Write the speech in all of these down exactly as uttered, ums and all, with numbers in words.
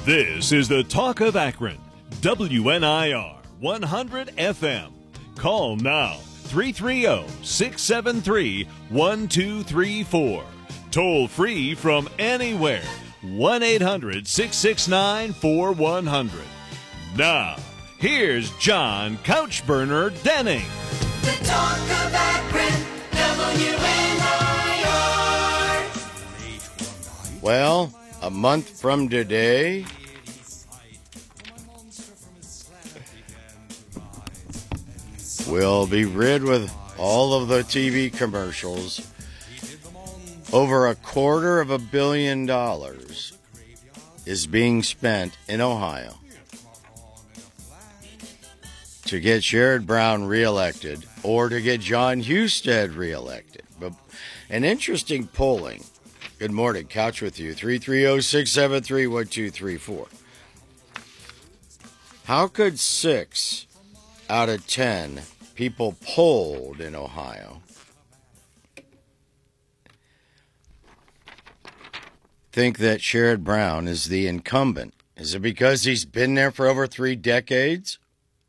This is the Talk of Akron, W N I R one hundred F M. Call now, three three zero, six seven three, one two three four. Toll free from anywhere, one eight hundred, six six nine, four one zero zero. Now, here's John Couchburner Denning. The Talk of Akron, W N I R. Well, a month from today, we'll be rid with all of the T V commercials. Over a quarter of a billion dollars is being spent in Ohio to get Sherrod Brown reelected or to get Jon Husted reelected. But an interesting polling. Good morning, Couch with you, three three zero, six seven three, one two three four. How could six out of ten people polled in Ohio think that Sherrod Brown is the incumbent? Is it because he's been there for over three decades?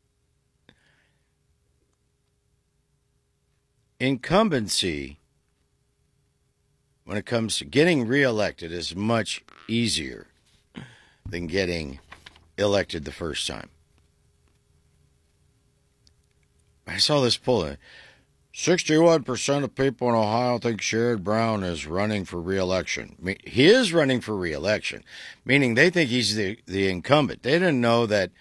Incumbency, when it comes to getting reelected, is much easier than getting elected the first time. I saw this poll. sixty-one percent of people in Ohio think Sherrod Brown is running for re-election. I mean, he is running for re-election, meaning they think he's the, the incumbent. They didn't know that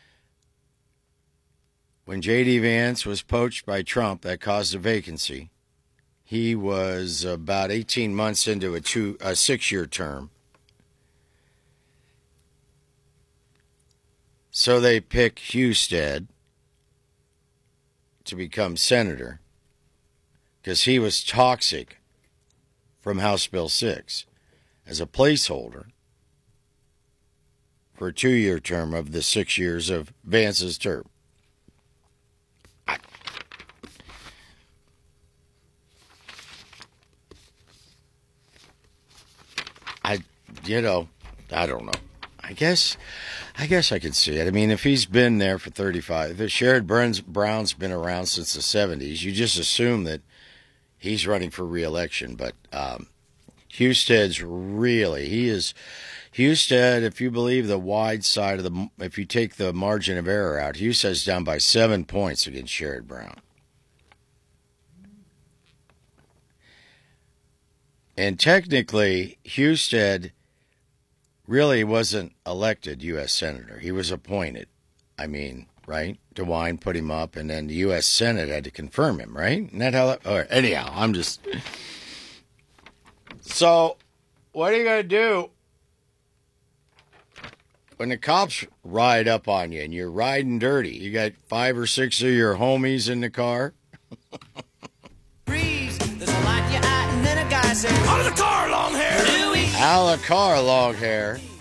when J D. Vance was poached by Trump, that caused a vacancy. He was about eighteen months into a, two, a six-year term. So they pick Husted to become senator because he was toxic from House Bill six as a placeholder for a two-year term of the six years of Vance's term. I, I, you know, I don't know. I guess, I guess I could see it. I mean, if he's been there for thirty-five, if Sherrod Brown's, Brown's been around since the seventies, you just assume that he's running for re-election. But um, Husted's really, he is, Husted, if you believe the wide side of the, if you take the margin of error out, Husted's down by seven points against Sherrod Brown. And technically, Husted really wasn't elected U S Senator. He was appointed. I mean, right? DeWine put him up, and then the U S Senate had to confirm him, right? Isn't that how that... Or anyhow, I'm just... So, what are you going to do when the cops ride up on you and you're riding dirty? You got five or six of your homies in the car? Breeze, there's a light in your eye, and then a guy says, out of the car, long hair! Louis! Out of the car, long hair.